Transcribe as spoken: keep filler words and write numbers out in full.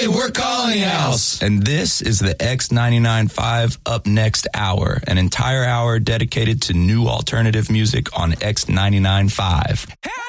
Hey, we're Colony House. And this is the X ninety-nine point five Up Next Hour, an entire hour dedicated to new alternative music on X ninety-nine point five. Hey!